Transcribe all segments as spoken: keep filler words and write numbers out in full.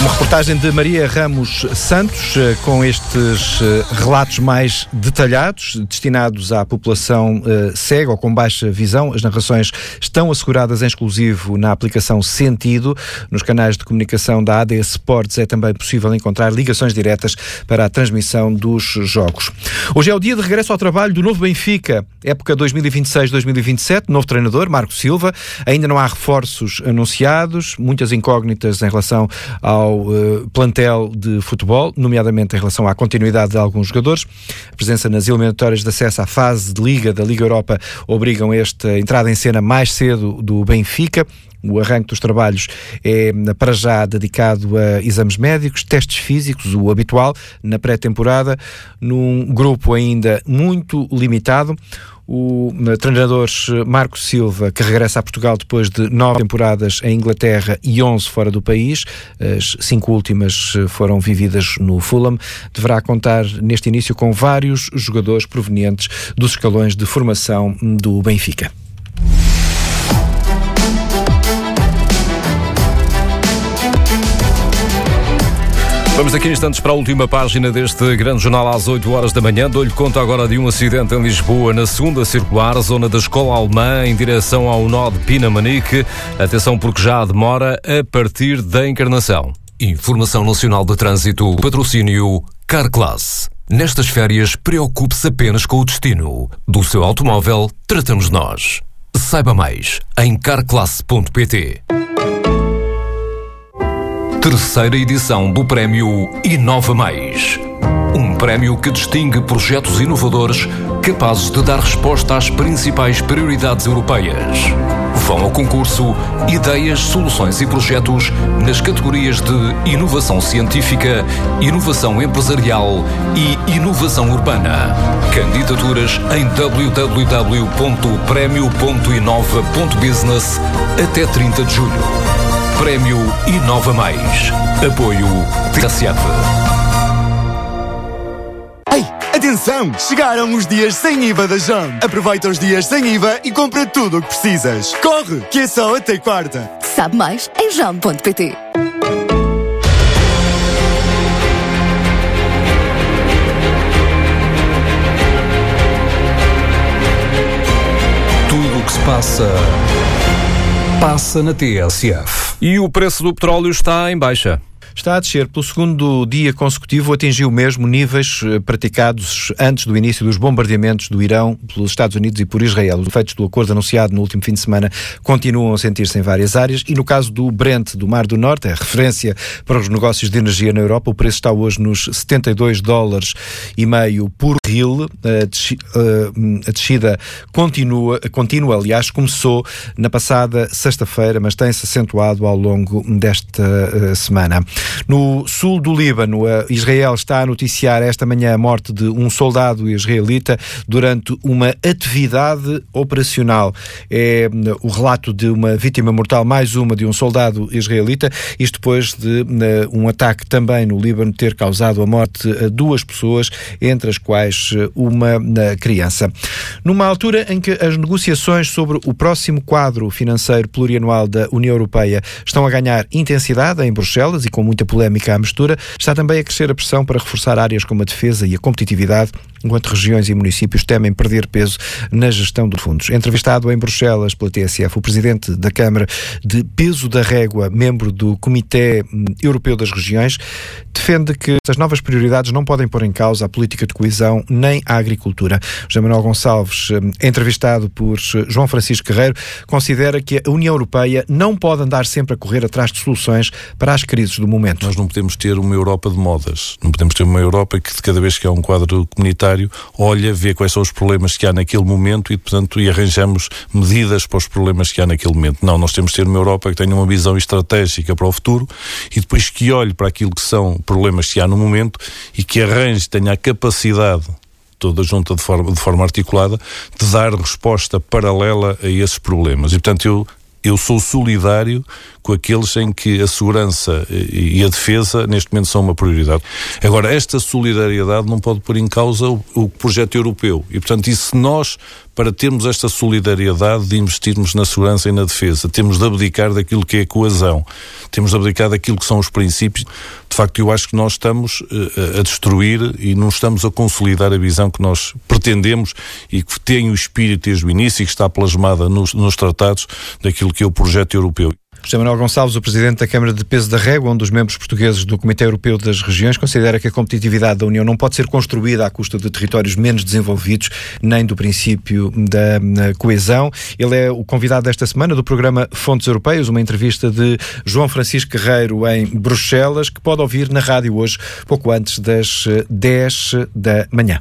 Uma reportagem de Maria Ramos Santos, com estes relatos mais detalhados, destinados à população cega ou com baixa visão. As narrações estão asseguradas em exclusivo na aplicação Sentido. Nos canais de comunicação da A D Sports é também possível encontrar ligações diretas para a transmissão dos jogos. Hoje é o dia de regresso ao trabalho do novo Benfica, época dois mil e vinte e seis dois mil e vinte e sete, novo treinador, Marco Silva. Ainda não há reforços anunciados, muitas incógnitas em relação ao uh, plantel de futebol, nomeadamente em relação à continuidade de alguns jogadores. A presença nas eliminatórias de acesso à fase de Liga da Liga Europa obrigam esta entrada em cena mais cedo do Benfica. O arranque dos trabalhos é, para já, dedicado a exames médicos, testes físicos, o habitual, na pré-temporada, num grupo ainda muito limitado. O treinador Marco Silva, que regressa a Portugal depois de nove temporadas em Inglaterra e onze fora do país, as cinco últimas foram vividas no Fulham, deverá contar neste início com vários jogadores provenientes dos escalões de formação do Benfica. Vamos daqui a instantes para a última página deste grande jornal às oito horas da manhã. Dou-lhe conta agora de um acidente em Lisboa, na segunda circular, zona da Escola Alemã, em direção ao nó de Pinamanique. Atenção, porque já há demora a partir da Encarnação. Informação Nacional de Trânsito, patrocínio Carclass. Nestas férias, preocupe-se apenas com o destino. Do seu automóvel, tratamos nós. Saiba mais em carclass ponto pt. Terceira edição do Prémio Inova Mais. Um prémio que distingue projetos inovadores capazes de dar resposta às principais prioridades europeias. Vão ao concurso ideias, soluções e projetos nas categorias de inovação científica, inovação empresarial e inovação urbana. Candidaturas em w w w ponto prémio ponto inova ponto business até trinta de julho. Prémio Inova Mais. Apoio T S F. Ei, atenção! Chegaram os dias sem I V A da Jam. Aproveita os dias sem I V A e compra tudo o que precisas. Corre, que é só até quarta. Sabe mais em jam ponto pt. Tudo o que se passa, passa na T S F. E o preço do petróleo está em baixa. Está a descer. Pelo segundo dia consecutivo, atingiu mesmo níveis praticados antes do início dos bombardeamentos do Irão pelos Estados Unidos e por Israel. Os efeitos do acordo anunciado no último fim de semana continuam a sentir-se em várias áreas e no caso do Brent do Mar do Norte, a referência para os negócios de energia na Europa, o preço está hoje nos setenta e dois dólares e meio por barril. A descida continua, continua, aliás, começou na passada sexta-feira, mas tem-se acentuado ao longo desta semana. No sul do Líbano, Israel está a noticiar esta manhã a morte de um soldado israelita durante uma atividade operacional. É o relato de uma vítima mortal, mais uma de um soldado israelita, isto depois de um ataque também no Líbano ter causado a morte a duas pessoas, entre as quais uma criança. Numa altura em que as negociações sobre o próximo quadro financeiro plurianual da União Europeia estão a ganhar intensidade em Bruxelas e com muita polémica à mistura, está também a crescer a pressão para reforçar áreas como a defesa e a competitividade, enquanto regiões e municípios temem perder peso na gestão dos fundos. Entrevistado em Bruxelas pela T S F, o presidente da Câmara de Peso da Régua, membro do Comitê Europeu das Regiões, defende que as novas prioridades não podem pôr em causa a política de coesão nem a agricultura. José Manuel Gonçalves, entrevistado por João Francisco Guerreiro, considera que a União Europeia não pode andar sempre a correr atrás de soluções para as crises do momento. Nós não podemos ter uma Europa de modas. Não podemos ter uma Europa que de cada vez que há um quadro comunitário olha, vê quais são os problemas que há naquele momento e, portanto, e arranjamos medidas para os problemas que há naquele momento. Não, nós temos de ter uma Europa que tenha uma visão estratégica para o futuro e depois que olhe para aquilo que são problemas que há no momento e que arranje, tenha a capacidade, toda junta de forma, de forma articulada, de dar resposta paralela a esses problemas. E, portanto, eu Eu sou solidário com aqueles em que a segurança e a defesa neste momento são uma prioridade. Agora, esta solidariedade não pode pôr em causa o, o projeto europeu e, portanto, e se nós, para termos esta solidariedade de investirmos na segurança e na defesa, temos de abdicar daquilo que é a coesão, temos de abdicar daquilo que são os princípios. De facto, eu acho que nós estamos uh, a destruir e não estamos a consolidar a visão que nós pretendemos e que tem o espírito desde o início e que está plasmada nos, nos tratados daquilo que é o projeto europeu. José Manuel Gonçalves, o Presidente da Câmara de Peso da Régua, um dos membros portugueses do Comitê Europeu das Regiões, considera que a competitividade da União não pode ser construída à custa de territórios menos desenvolvidos, nem do princípio da coesão. Ele é o convidado desta semana do programa Fontes Europeias, uma entrevista de João Francisco Guerreiro em Bruxelas, que pode ouvir na rádio hoje, pouco antes das dez da manhã.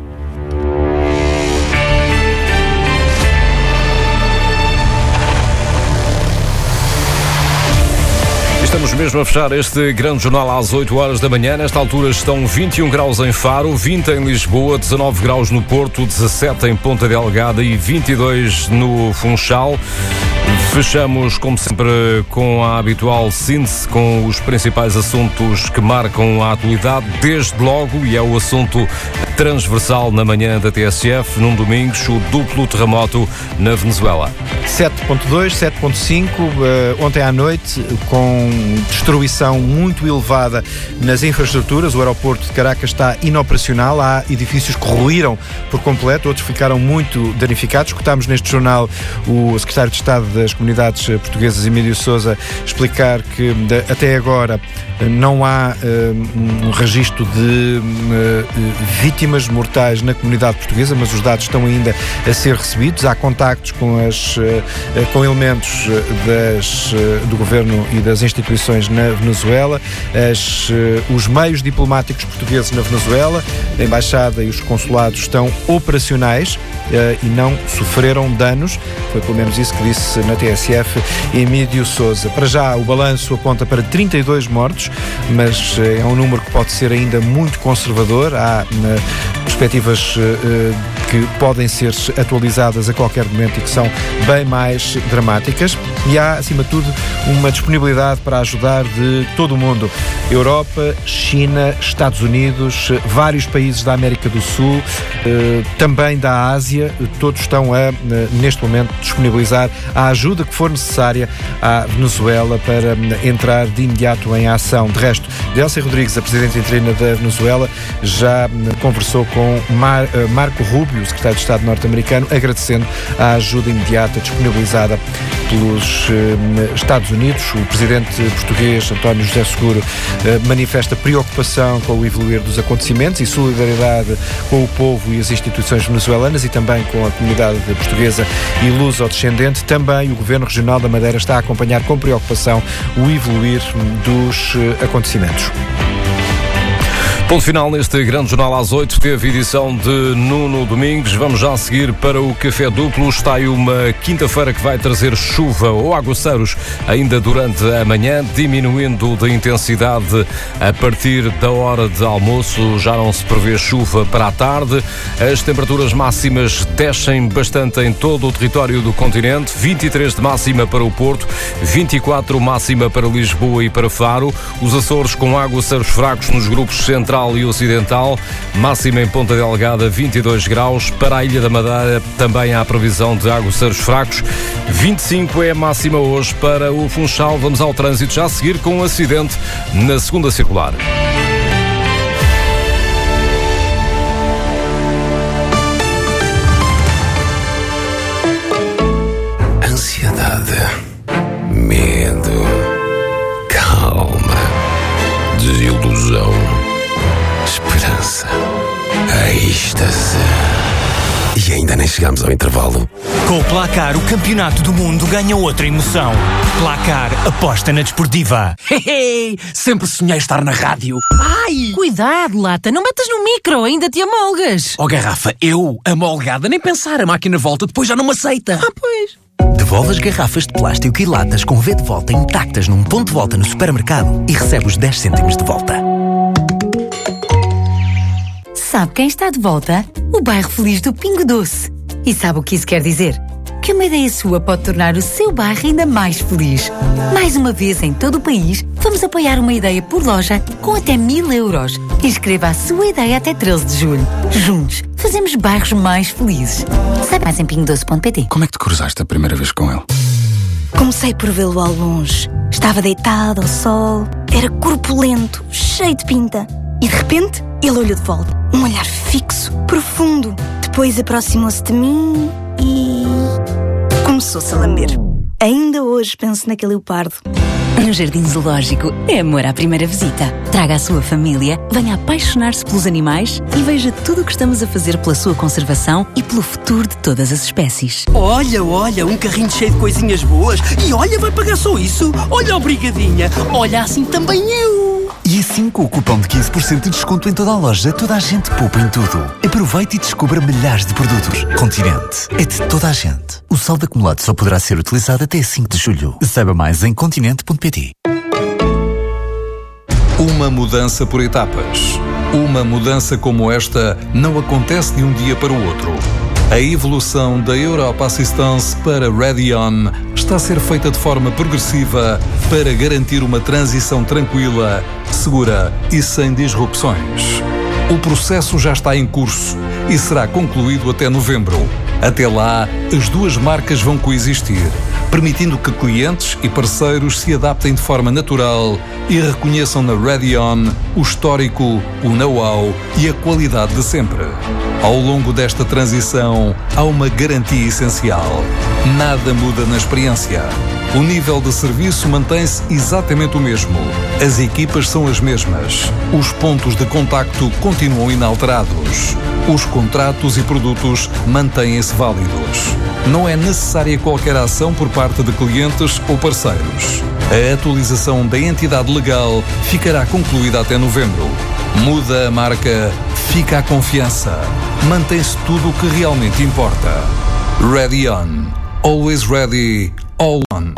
Estamos mesmo a fechar este grande jornal às oito horas da manhã. Nesta altura estão vinte e um graus em Faro, vinte em Lisboa, dezanove graus no Porto, dezassete em Ponta Delgada e vinte e dois no Funchal. Fechamos, como sempre, com a habitual síntese, com os principais assuntos que marcam a atualidade, desde logo, e é o assunto transversal na manhã da T S F, num domingo, o duplo terremoto na Venezuela. sete ponto dois, sete ponto cinco, uh, ontem à noite, com destruição muito elevada nas infraestruturas. O aeroporto de Caracas está inoperacional, há edifícios que ruíram por completo, outros ficaram muito danificados. Escutámos neste jornal o secretário de Estado das Comunidades Portuguesas, Emílio Sousa, explicar que de, até agora não há uh, um registro de uh, vítimas mortais na comunidade portuguesa, mas os dados estão ainda a ser recebidos. Há contactos com, as, uh, com elementos das, uh, do governo e das instituições na Venezuela, as, uh, os meios diplomáticos portugueses na Venezuela, a embaixada e os consulados estão operacionais uh, e não sofreram danos. Foi pelo menos isso que disse na T S F Emílio Sousa. Para já o balanço aponta para trinta e dois mortos, mas uh, é um número que pode ser ainda muito conservador. Há uh, perspectivas uh, que podem ser atualizadas a qualquer momento e que são bem mais dramáticas, e há, acima de tudo, uma disponibilidade para ajudar de todo o mundo. Europa, China, Estados Unidos, vários países da América do Sul, eh, também da Ásia, todos estão a, neste momento, disponibilizar a ajuda que for necessária à Venezuela para entrar de imediato em ação. De resto, Delcy Rodrigues, a Presidente interina da Venezuela, já conversou com Mar, Marco Rubio, o Secretário de Estado norte-americano, agradecendo a ajuda imediata disponibilizada pelos eh, Estados Unidos. O Presidente português, António José Seguro, eh, manifesta preocupação com o evoluir dos acontecimentos e solidariedade com o povo e as instituições venezuelanas e também com a comunidade portuguesa e luso-descendente. Também o Governo Regional da Madeira está a acompanhar com preocupação o evoluir dos eh, acontecimentos. Ponto final neste grande jornal às oito, teve edição de Nuno Domingos. Vamos já seguir para o Café Duplo. Está aí uma quinta-feira que vai trazer chuva ou aguaceiros ainda durante a manhã, diminuindo de intensidade a partir da hora de almoço. Já não se prevê chuva para a tarde. As temperaturas máximas descem bastante em todo o território do continente. vinte e três de máxima para o Porto, vinte e quatro máxima para Lisboa e para Faro. Os Açores com aguaceiros fracos nos grupos central e ocidental, máxima em Ponta Delgada vinte e dois graus. Para a Ilha da Madeira também há previsão de aguaceiros fracos. vinte e cinco é a máxima hoje para o Funchal. Vamos ao trânsito já a seguir com um acidente na segunda circular. Ansiedade, medo, calma, desilusão, esperança, êxtase. E ainda nem chegamos ao intervalo. Com o Placar, o campeonato do mundo ganha outra emoção. Placar, aposta na desportiva. Hehe, sempre sonhei estar na rádio. Ai! Cuidado, Lata, não metas no micro, ainda te amolgas. Oh, garrafa, eu, amolgada, nem pensar, a máquina volta, depois já não me aceita. Ah, pois. Devolve as garrafas de plástico e latas com V de volta intactas num ponto de volta no supermercado e recebe os dez cêntimos de volta. Sabe quem está de volta? O bairro feliz do Pingo Doce. E sabe o que isso quer dizer? Que que uma ideia sua pode tornar o seu bairro ainda mais feliz. Mais uma vez, em todo o país, vamos apoiar uma ideia por loja com até mil euros. Inscreva a sua ideia até treze de julho. Juntos, fazemos bairros mais felizes. Saiba mais em pingo doce ponto pt. Como é que te cruzaste a primeira vez com ele? Comecei por vê-lo ao longe. Estava deitado ao sol, era corpulento, cheio de pinta. E de repente, ele olhou de volta. Um olhar fixo, profundo. Depois aproximou-se de mim e... começou-se a lamber. Ainda hoje penso naquele leopardo. No Jardim Zoológico é amor à primeira visita. Traga a sua família, venha apaixonar-se pelos animais e veja tudo o que estamos a fazer pela sua conservação e pelo futuro de todas as espécies. Olha, olha, um carrinho cheio de coisinhas boas. E olha, vai pagar só isso. Olha, obrigadinha. Olha, assim também eu. E assim, com o cupom de quinze por cento de desconto em toda a loja, toda a gente poupa em tudo. Aproveite e descubra milhares de produtos. Continente. É de toda a gente. O saldo acumulado só poderá ser utilizado até cinco de julho. Saiba mais em continente ponto pt. Uma mudança por etapas. Uma mudança como esta não acontece de um dia para o outro. A evolução da Europa Assistance para Radion está a ser feita de forma progressiva para garantir uma transição tranquila, segura e sem disrupções. O processo já está em curso e será concluído até novembro. Até lá, as duas marcas vão coexistir, permitindo que clientes e parceiros se adaptem de forma natural e reconheçam na Radion o histórico, o know-how e a qualidade de sempre. Ao longo desta transição, há uma garantia essencial. Nada muda na experiência. O nível de serviço mantém-se exatamente o mesmo. As equipas são as mesmas. Os pontos de contacto continuam inalterados. Os contratos e produtos mantêm-se válidos. Não é necessária qualquer ação por parte de clientes ou parceiros. A atualização da entidade legal ficará concluída até novembro. Muda a marca, fica a confiança. Mantém-se tudo o que realmente importa. Radion. Always ready, all on.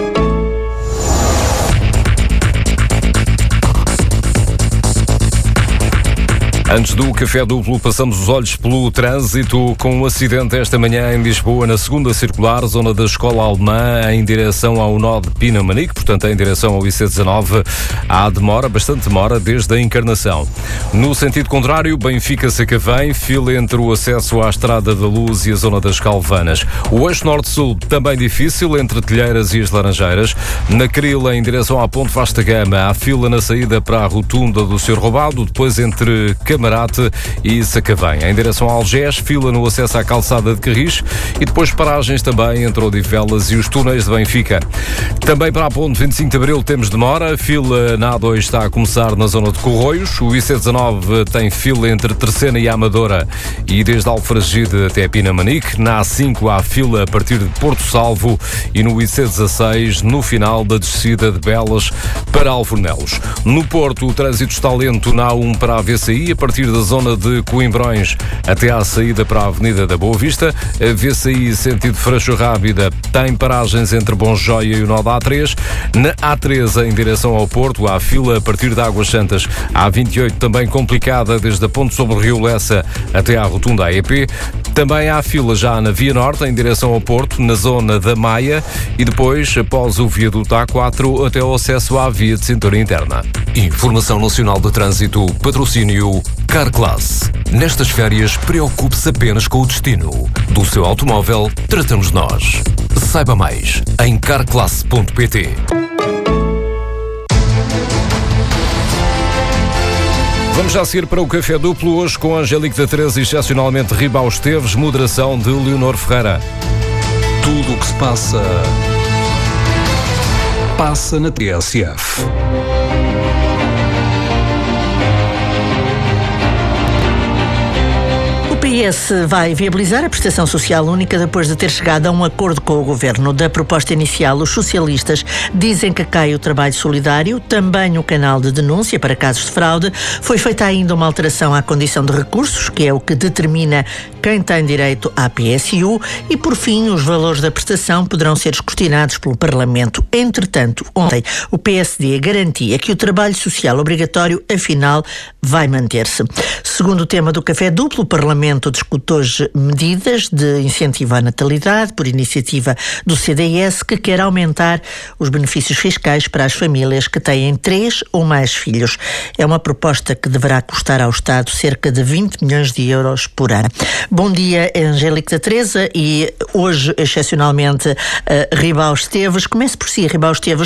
Antes do Café Duplo, passamos os olhos pelo trânsito com um acidente esta manhã em Lisboa, na segunda circular, zona da Escola Alemã, em direção ao nó de Pinamanique, portanto em direção ao I C dezenove. Há demora, bastante demora, desde a Encarnação. No sentido contrário, Benfica-Sacavém, fila entre o acesso à Estrada da Luz e a zona das Calvanas. O eixo norte-sul também difícil, entre Telheiras e as Laranjeiras. Na Crila, em direção à Ponte Vasta Gama, há fila na saída para a rotunda do Senhor Roubado, depois entre Camarate e Sacavém. Em direção a Algés, fila no acesso à calçada de Carris e depois paragens também entre Odivelas e os túneis de Benfica. Também para a Ponte vinte e cinco de Abril temos demora, fila na A dois está a começar na zona de Corroios, o I C dezenove tem fila entre Terceira e Amadora e desde Alfragide até Pinamanique, na A cinco há fila a partir de Porto Salvo e no I C dezasseis no final da descida de Belas para Alfornelos. No Porto o trânsito está lento na A um para a V C I, a partir da zona de Coimbrões até à saída para a Avenida da Boa Vista. A V C I sentido Freixo Rábida tem paragens entre Bom Joia e o nó da A três. Na A três em direção ao Porto há fila a partir de Águas Santas. A A vinte e oito também complicada desde a Ponte sobre o Rio Lessa até à rotunda A E P. Também há fila já na Via Norte em direção ao Porto, na zona da Maia e depois após o viaduto A quatro até ao acesso à via de cintura interna. Informação Nacional de Trânsito, patrocínio Carclass. Nestas férias, preocupe-se apenas com o destino. Do seu automóvel, tratamos nós. Saiba mais em carclass ponto pt. Vamos já seguir para o Café Duplo, hoje com Angélica da Teresa e excepcionalmente Ribau Esteves, moderação de Leonor Ferreira. Tudo o que se passa, passa na T S F. O P S vai viabilizar a prestação social única depois de ter chegado a um acordo com o Governo. Da proposta inicial, os socialistas dizem que cai o trabalho solidário, também o canal de denúncia para casos de fraude. Foi feita ainda uma alteração à condição de recursos, que é o que determina quem tem direito à P S U, e, por fim, os valores da prestação poderão ser escrutinados pelo Parlamento. Entretanto, ontem, o P S D garantia que o trabalho social obrigatório, afinal, vai manter-se. Segundo o tema do Café Duplo, o Parlamento discute hoje medidas de incentivo à natalidade por iniciativa do C D S, que quer aumentar os benefícios fiscais para as famílias que têm três ou mais filhos. É uma proposta que deverá custar ao Estado cerca de vinte milhões de euros por ano. Bom dia, Angélica da Teresa, e hoje, excepcionalmente, uh, Ribao Esteves. Comece por si, Ribao Esteves.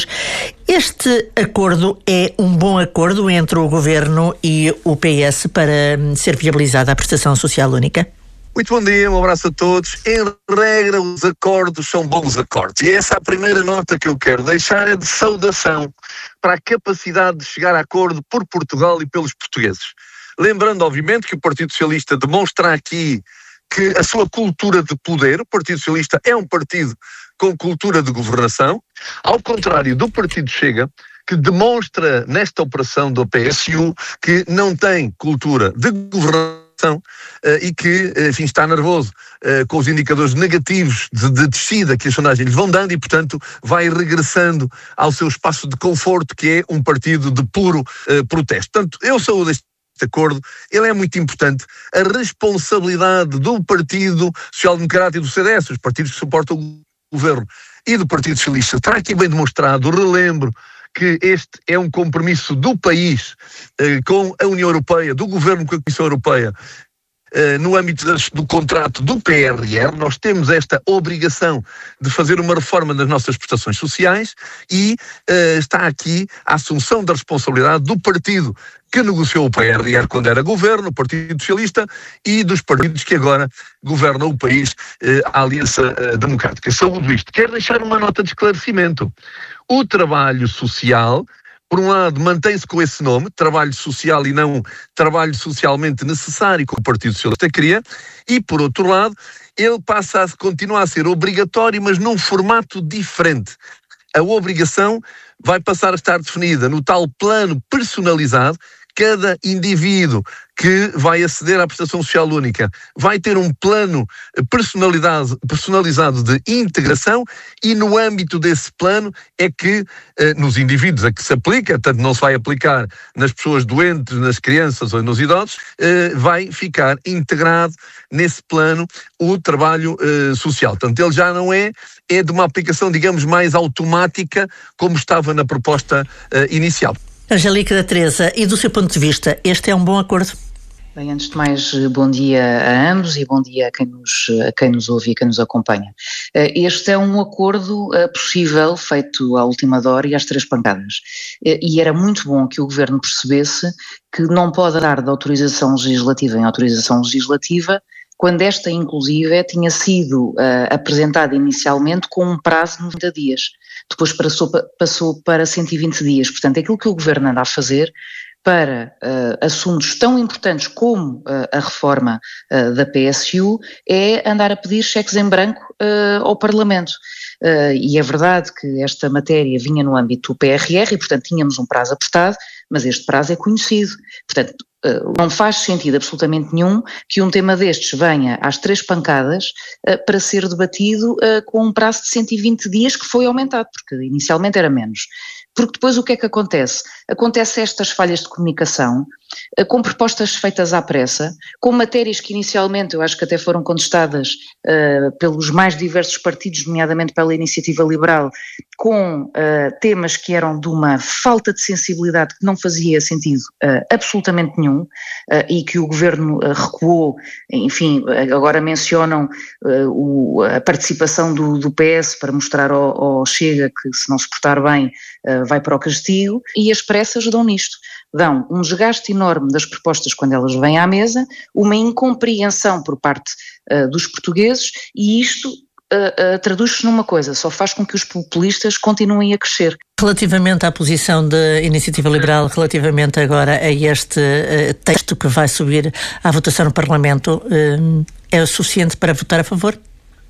Este acordo é um bom acordo entre o Governo e o P S para ser viabilizada a prestação social única? Muito bom dia, um abraço a todos. Em regra, os acordos são bons acordos. E essa é a primeira nota que eu quero deixar, é de saudação para a capacidade de chegar a acordo por Portugal e pelos portugueses. Lembrando, obviamente, que o Partido Socialista demonstra aqui que a sua cultura de poder, o Partido Socialista é um partido com cultura de governação, ao contrário do Partido Chega, que demonstra nesta operação do P S U que não tem cultura de governação uh, e que, enfim, está nervoso uh, com os indicadores negativos de, de descida que as sondagens lhe vão dando e, portanto, vai regressando ao seu espaço de conforto, que é um partido de puro uh, protesto. Portanto, eu saúdo este acordo, ele é muito importante. A responsabilidade do Partido Social Democrata e do C D S, os partidos que suportam o Governo, e do Partido Socialista, está aqui bem demonstrado. Relembro que este é um compromisso do país eh, com a União Europeia, do Governo com a Comissão Europeia, eh, no âmbito das, do contrato do P R R. Nós temos esta obrigação de fazer uma reforma das nossas prestações sociais e eh, está aqui a assunção da responsabilidade do partido que negociou o P R R quando era governo, o Partido Socialista, e dos partidos que agora governam o país, eh, a Aliança eh, Democrática. Saúdo isto. Quero deixar uma nota de esclarecimento. O trabalho social, por um lado, mantém-se com esse nome, trabalho social e não trabalho socialmente necessário, como o Partido Socialista queria, e por outro lado, ele passa a continuar a ser obrigatório, mas num formato diferente. A obrigação vai passar a estar definida no tal plano personalizado. Cada indivíduo que vai aceder à prestação social única vai ter um plano personalizado, personalizado de integração, e no âmbito desse plano é que, eh, nos indivíduos a que se aplica, portanto não se vai aplicar nas pessoas doentes, nas crianças ou nos idosos, eh, vai ficar integrado nesse plano o trabalho eh, social. Portanto, ele já não é, é de uma aplicação, digamos, mais automática, como estava na proposta eh, inicial. Angélica da Teresa, e do seu ponto de vista, este é um bom acordo? Bem, antes de mais, bom dia a ambos e bom dia a quem nos, a quem nos ouve e a quem nos acompanha. Este é um acordo possível, feito à última hora e às três pancadas. E era muito bom que o Governo percebesse que não pode dar de autorização legislativa em autorização legislativa, quando esta, inclusive, tinha sido uh, apresentada inicialmente com um prazo de noventa dias. Depois passou, passou para cento e vinte dias. Portanto, aquilo que o Governo anda a fazer para uh, assuntos tão importantes como uh, a reforma uh, da P S U é andar a pedir cheques em branco uh, ao Parlamento. Uh, e é verdade que esta matéria vinha no âmbito do P R R e, portanto, tínhamos um prazo apertado, mas este prazo é conhecido. Portanto, uh, não faz sentido absolutamente nenhum que um tema destes venha às três pancadas uh, para ser debatido uh, com um prazo de cento e vinte dias, que foi aumentado, porque inicialmente era menos. Porque depois o que é que acontece? Acontece estas falhas de comunicação, com propostas feitas à pressa, com matérias que inicialmente eu acho que até foram contestadas uh, pelos mais diversos partidos, nomeadamente pela Iniciativa Liberal, com uh, temas que eram de uma falta de sensibilidade que não fazia sentido uh, absolutamente nenhum, uh, e que o Governo uh, recuou. Enfim, agora mencionam uh, o, a participação do, do P S para mostrar ao, ao Chega que, se não se portar bem, uh, vai para o castigo, e as pressas dão nisto. Dão um desgaste enorme das propostas quando elas vêm à mesa, uma incompreensão por parte uh, dos portugueses, e isto uh, uh, traduz-se numa coisa, só faz com que os populistas continuem a crescer. Relativamente à posição da Iniciativa Liberal, relativamente agora a este uh, texto que vai subir à votação no Parlamento, uh, é o suficiente para votar a favor?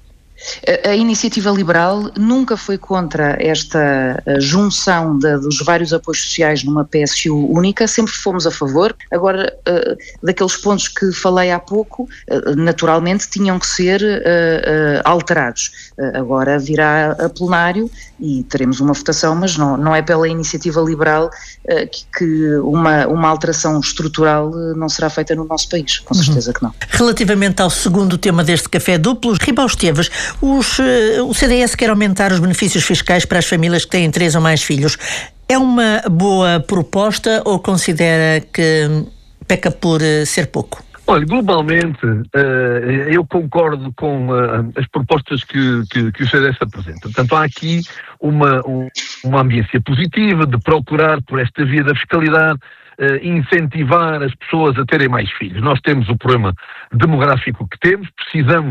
A Iniciativa Liberal nunca foi contra esta junção de, dos vários apoios sociais numa P S U única, sempre fomos a favor. Agora, daqueles pontos que falei há pouco, naturalmente tinham que ser alterados. Agora virá a plenário e teremos uma votação, mas não, não é pela Iniciativa Liberal que, que uma, uma alteração estrutural não será feita no nosso país, com certeza que não. Relativamente ao segundo tema deste Café Duplo, Ribal Esteves, os, o C D S quer aumentar os benefícios fiscais para as famílias que têm três ou mais filhos. É uma boa proposta ou considera que peca por ser pouco? Olha, globalmente, uh, eu concordo com uh, as propostas que, que, que o C D S apresenta. Portanto, há aqui uma, um, uma ambiência positiva de procurar, por esta via da fiscalidade, Uh, incentivar as pessoas a terem mais filhos. Nós temos o problema demográfico que temos, precisamos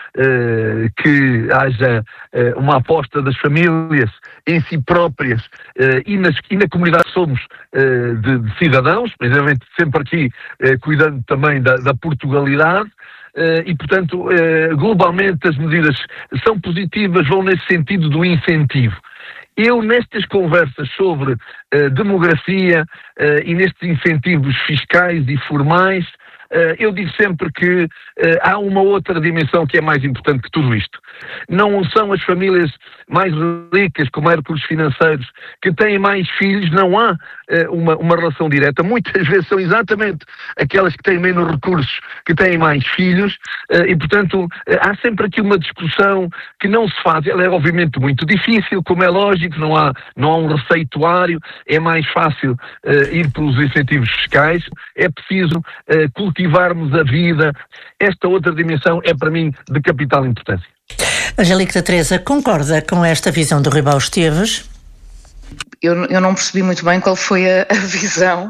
uh, que haja uh, uma aposta das famílias em si próprias uh, e, nas, e na comunidade que somos uh, de, de cidadãos, precisamente sempre aqui uh, cuidando também da, da Portugalidade. Uh, e, portanto, uh, globalmente as medidas são positivas, vão nesse sentido do incentivo. Eu, nestas conversas sobre uh, demografia uh, e nestes incentivos fiscais e formais, uh, eu digo sempre que uh, há uma outra dimensão que é mais importante que tudo isto. Não são as famílias mais ricas, com mais recursos financeiros, que têm mais filhos, não há uh, uma, uma relação direta. Muitas vezes são exatamente aquelas que têm menos recursos que têm mais filhos uh, e, portanto, uh, há sempre aqui uma discussão que não se faz. Ela é obviamente muito difícil, como é lógico, não há, não há um receituário, é mais fácil uh, ir pelos incentivos fiscais, é preciso uh, cultivarmos a vida. Esta outra dimensão é, para mim, de capital importância. Angélica Teresa, concorda com esta visão do Ribal Esteves? Eu, eu não percebi muito bem qual foi a, a visão,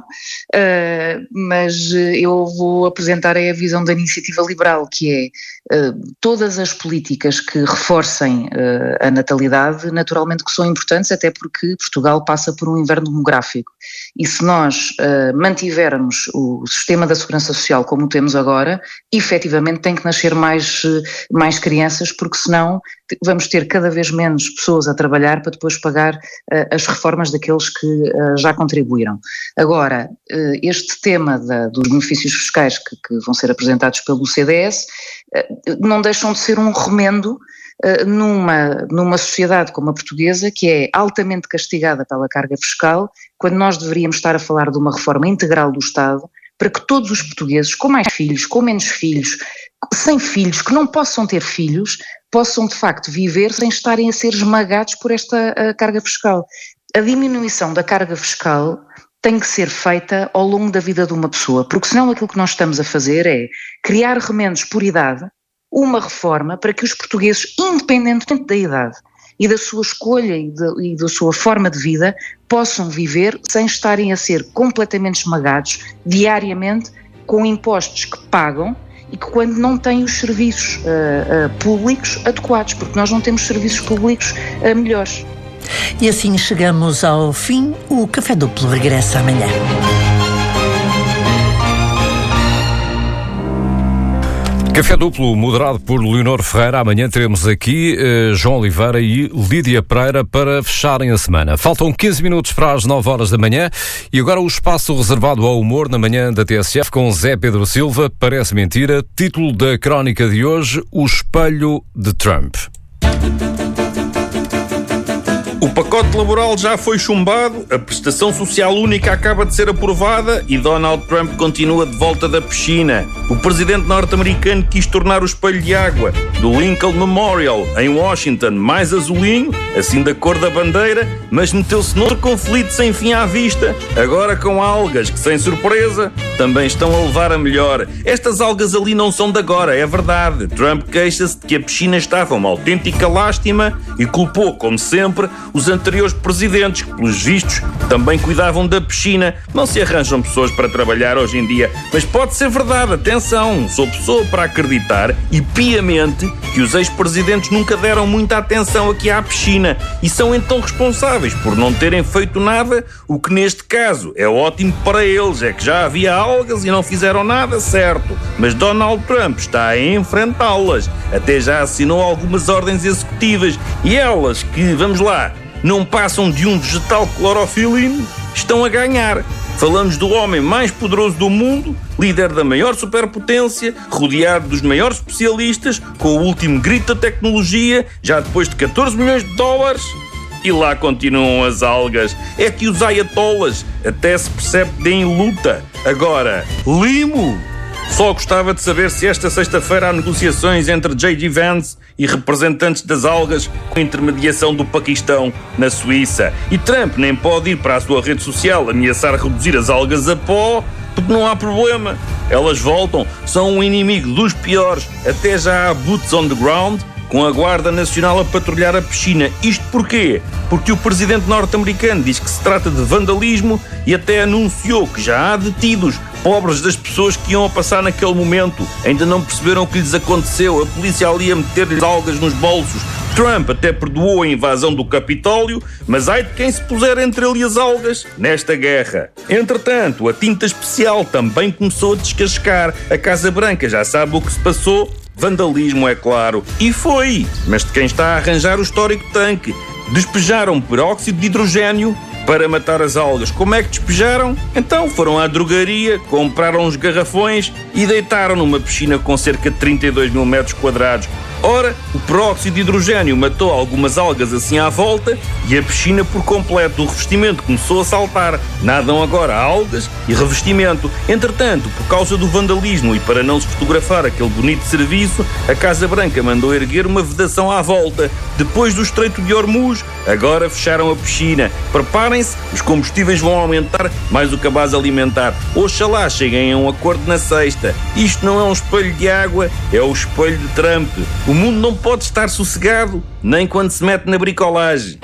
uh, mas eu vou apresentar a visão da Iniciativa Liberal, que é uh, todas as políticas que reforcem uh, a natalidade, naturalmente que são importantes, até porque Portugal passa por um inverno demográfico. E se nós uh, mantivermos o sistema da segurança social como temos agora, efetivamente tem que nascer mais, uh, mais crianças, porque senão vamos ter cada vez menos pessoas a trabalhar para depois pagar uh, as reformas daqueles que uh, já contribuíram. Agora, uh, este tema da, dos benefícios fiscais que, que vão ser apresentados pelo C D S uh, não deixam de ser um remendo uh, numa, numa sociedade como a portuguesa, que é altamente castigada pela carga fiscal, quando nós deveríamos estar a falar de uma reforma integral do Estado, para que todos os portugueses, com mais filhos, com menos filhos, sem filhos, que não possam ter filhos, possam de facto viver sem estarem a ser esmagados por esta uh, carga fiscal. A diminuição da carga fiscal tem que ser feita ao longo da vida de uma pessoa, porque senão aquilo que nós estamos a fazer é criar remendos por idade, uma reforma para que os portugueses, independentemente da idade e da sua escolha e, de, e da sua forma de vida, possam viver sem estarem a ser completamente esmagados diariamente com impostos que pagam e que quando não têm os serviços uh, uh, públicos adequados, porque nós não temos serviços públicos uh, melhores. E assim chegamos ao fim. O Café Duplo regressa amanhã. Café Duplo, moderado por Leonor Ferreira. Amanhã teremos aqui uh, João Oliveira e Lídia Pereira para fecharem a semana. Faltam quinze minutos para as nove horas da manhã e agora o espaço reservado ao humor na manhã da T S F com Zé Pedro Silva. Parece mentira. Título da crónica de hoje: O espelho de Trump. O pacote laboral já foi chumbado, a prestação social única acaba de ser aprovada e Donald Trump continua de volta da piscina. O presidente norte-americano quis tornar o espelho de água do Lincoln Memorial, em Washington, mais azulinho, assim da cor da bandeira, mas meteu-se noutro conflito sem fim à vista, agora com algas que, sem surpresa, também estão a levar a melhor. Estas algas ali não são de agora, é verdade. Trump queixa-se de que a piscina estava uma autêntica lástima e culpou, como sempre, os anteriores presidentes, que, pelos vistos, também cuidavam da piscina. Não se arranjam pessoas para trabalhar hoje em dia, mas pode ser verdade, atenção, sou pessoa para acreditar, e piamente, que os ex-presidentes nunca deram muita atenção aqui à piscina e são então responsáveis por não terem feito nada, o que neste caso é ótimo para eles, é que já havia algas e não fizeram nada, certo, mas Donald Trump está a enfrentá-las, até já assinou algumas ordens executivas e elas que, vamos lá, não passam de um vegetal clorofilino, estão a ganhar. Falamos do homem mais poderoso do mundo, líder da maior superpotência, rodeado dos maiores especialistas, com o último grito da tecnologia, já depois de catorze milhões de dólares. E lá continuam as algas. É que os ayatollahs até se percebe que deem luta. Agora, limo! Só gostava de saber se esta sexta-feira há negociações entre J D Vance e representantes das algas com intermediação do Paquistão na Suíça. E Trump nem pode ir para a sua rede social ameaçar reduzir as algas a pó, porque não há problema. Elas voltam, são um inimigo dos piores. Até já há boots on the ground, com a Guarda Nacional a patrulhar a piscina. Isto porquê? Porque o presidente norte-americano diz que se trata de vandalismo e até anunciou que já há detidos. Pobres das pessoas que iam a passar naquele momento. Ainda não perceberam o que lhes aconteceu. A polícia ali a meter-lhes algas nos bolsos. Trump até perdoou a invasão do Capitólio, mas ai de quem se puser entre ele e as algas nesta guerra. Entretanto, a tinta especial também começou a descascar. A Casa Branca já sabe o que se passou. Vandalismo, é claro. E foi! Mas de quem está a arranjar o histórico tanque. Despejaram peróxido de hidrogênio para matar as algas. Como é que despejaram? Então foram à drogaria, compraram uns garrafões e deitaram numa piscina com cerca de trinta e dois mil metros quadrados. Ora, o peróxido de hidrogênio matou algumas algas assim à volta e a piscina por completo. O revestimento começou a saltar. Nadam agora algas e revestimento. Entretanto, por causa do vandalismo e para não se fotografar aquele bonito serviço, a Casa Branca mandou erguer uma vedação à volta. Depois do Estreito de Hormuz, agora fecharam a piscina. Preparem-se, os combustíveis vão aumentar, mais o cabaz alimentar. Oxalá cheguem a um acordo na sexta. Isto não é um espelho de água, é o espelho de Trump. O mundo não pode estar sossegado, nem quando se mete na bricolagem.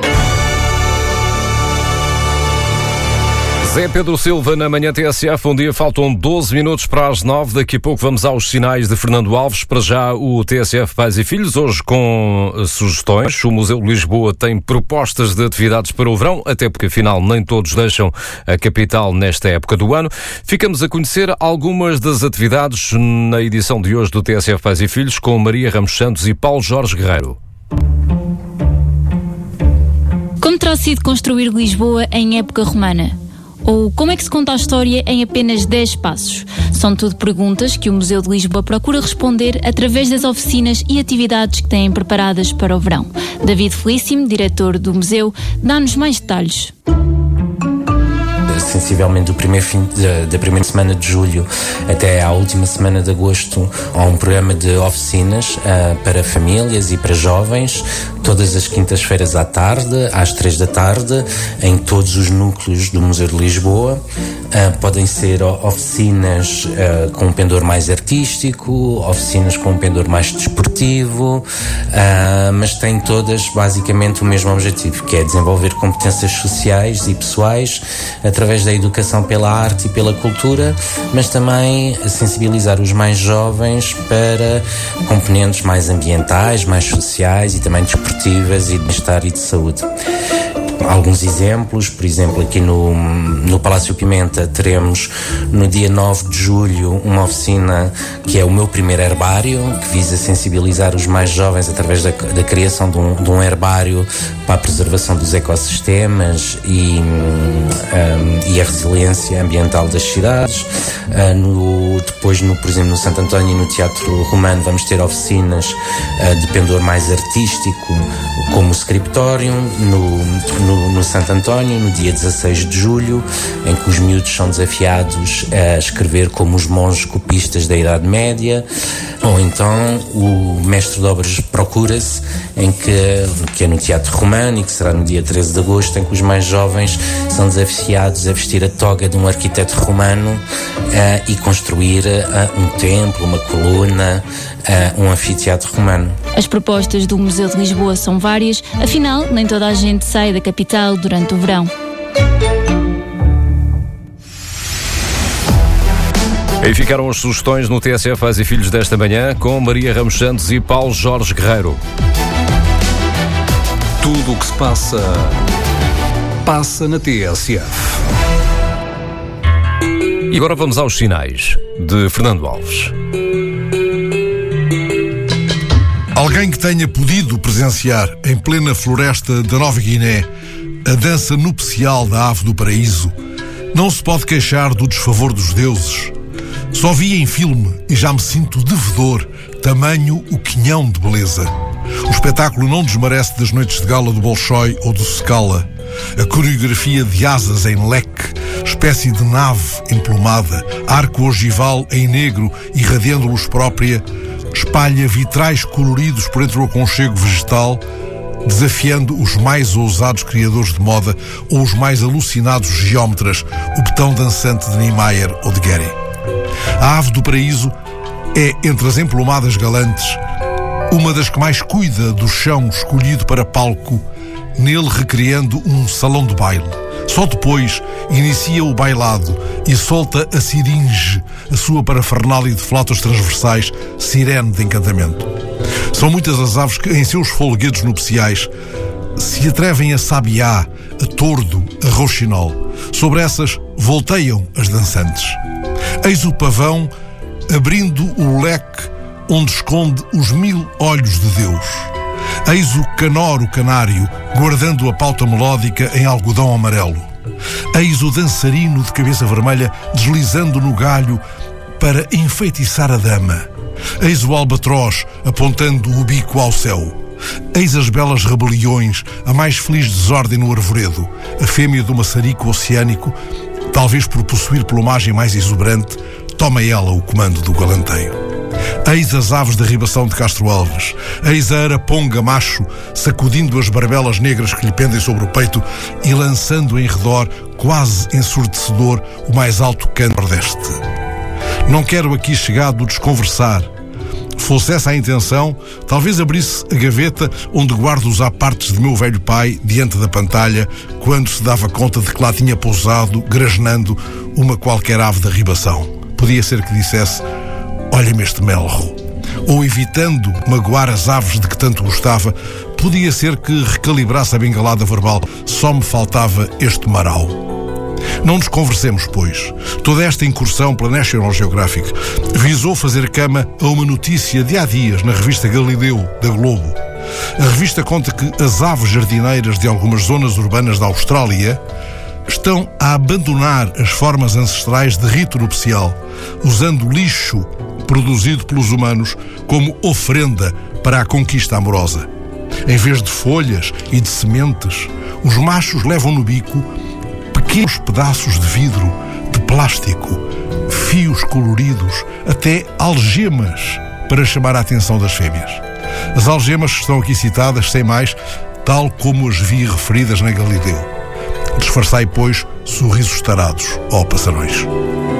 Zé Pedro Silva na Manhã T S F. Bom dia, faltam doze minutos para as nove. Daqui a pouco vamos aos sinais de Fernando Alves. Para já o T S F Pais e Filhos, hoje com sugestões. O Museu de Lisboa tem propostas de atividades para o verão, até porque afinal nem todos deixam a capital nesta época do ano. Ficamos a conhecer algumas das atividades na edição de hoje do T S F Pais e Filhos com Maria Ramos Santos e Paulo Jorge Guerreiro. Como terá sido construir Lisboa em época romana? Ou como é que se conta a história em apenas dez passos? São tudo perguntas que o Museu de Lisboa procura responder através das oficinas e atividades que têm preparadas para o verão. David Felíssimo, diretor do museu, dá-nos mais detalhes. Sensivelmente do primeiro fim de, da primeira semana de julho até à última semana de agosto há um programa de oficinas uh, para famílias e para jovens, todas as quintas-feiras à tarde, às três da tarde, em todos os núcleos do Museu de Lisboa. Uh, podem ser oficinas uh, com um pendor mais artístico, oficinas com um pendor mais desportivo, uh, mas têm todas basicamente o mesmo objetivo, que é desenvolver competências sociais e pessoais através da educação pela arte e pela cultura, mas também sensibilizar os mais jovens para componentes mais ambientais, mais sociais e também desportivas e de bem-estar e de saúde. Alguns exemplos, por exemplo, aqui no, no Palácio Pimenta teremos no dia nove de julho uma oficina que é o meu primeiro herbário, que visa sensibilizar os mais jovens através da, da criação de um, de um herbário para a preservação dos ecossistemas e, um, e a resiliência ambiental das cidades. Uh, no, depois, no, por exemplo, no Santo António e no Teatro Romano vamos ter oficinas uh, de pendor mais artístico, como o Scriptorium. No, no, no Santo António, no dia dezasseis de julho, em que os miúdos são desafiados a escrever como os monges copistas da Idade Média, ou então o Mestre de Obras Procura-se, em que, que é no Teatro Romano e que será no dia treze de agosto, em que os mais jovens são desafiados a vestir a toga de um arquiteto romano uh, e construir uh, um templo, uma coluna, uh, um anfiteatro romano. As propostas do Museu de Lisboa são várias, afinal, nem toda a gente sai da capital durante o verão. Aí ficaram as sugestões no T S F Pais e Filhos desta manhã, com Maria Ramos Santos e Paulo Jorge Guerreiro. Tudo o que se passa, passa na T S F. E agora vamos aos sinais, de Fernando Alves. Alguém que tenha podido presenciar em plena floresta da Nova Guiné a dança nupcial da ave do paraíso não se pode queixar do desfavor dos deuses. Só vi em filme e já me sinto devedor, tamanho o quinhão de beleza. O espetáculo não desmerece das noites de gala do Bolshoi ou do Scala. A coreografia de asas em leque, espécie de nave emplumada, arco ogival em negro irradiando luz própria, espalha vitrais coloridos por entre o aconchego vegetal, desafiando os mais ousados criadores de moda ou os mais alucinados geómetras, o betão dançante de Niemeyer ou de Gehry. A ave do paraíso é, entre as emplumadas galantes, uma das que mais cuida do chão escolhido para palco, nele recriando um salão de baile. Só depois inicia o bailado e solta a siringe, a sua parafernália de flautas transversais, sirene de encantamento. São muitas as aves que, em seus folguedos nupciais, se atrevem a sabiá, a tordo, a rouxinol. Sobre essas volteiam as dançantes. Eis o pavão abrindo o leque onde esconde os mil olhos de Deus. Eis o canor, o canário, guardando a pauta melódica em algodão amarelo. Eis o dançarino de cabeça vermelha deslizando no galho para enfeitiçar a dama. Eis o albatroz apontando o bico ao céu. Eis as belas rebeliões, a mais feliz desordem no arvoredo, a fêmea do maçarico oceânico, talvez por possuir plumagem mais exuberante, toma ela o comando do galanteio. Eis as aves da ribação de Castro Alves. Eis a araponga macho sacudindo as barbelas negras que lhe pendem sobre o peito e lançando em redor, quase ensurdecedor, o mais alto canto nordeste. Não quero aqui chegar do desconversar. Fosse essa a intenção, talvez abrisse a gaveta onde guardo os apartes de meu velho pai diante da pantalha, quando se dava conta de que lá tinha pousado, grasnando, uma qualquer ave da ribação. Podia ser que dissesse: olha-me este melro. Ou, evitando magoar as aves de que tanto gostava, podia ser que recalibrasse a bengalada verbal: só me faltava este marau. Não nos conversemos, pois. Toda esta incursão pela National Geographic visou fazer cama a uma notícia de há dias na revista Galileu, da Globo. A revista conta que as aves jardineiras de algumas zonas urbanas da Austrália estão a abandonar as formas ancestrais de rito nupcial, usando lixo produzido pelos humanos como oferenda para a conquista amorosa. Em vez de folhas e de sementes, os machos levam no bico pequenos pedaços de vidro, de plástico, fios coloridos, até algemas para chamar a atenção das fêmeas. As algemas que estão aqui citadas, sem mais, tal como as vi referidas na Galileu. Disfarçai, pois, sorrisos tarados, ó passarões.